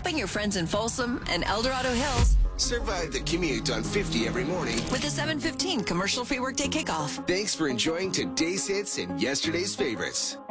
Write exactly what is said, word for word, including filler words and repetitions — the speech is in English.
helping your friends in Folsom and El Dorado Hills Survive the commute on fifty every morning with the seven fifteen commercial free workday kickoff. Thanks for enjoying today's hits and yesterday's favorites.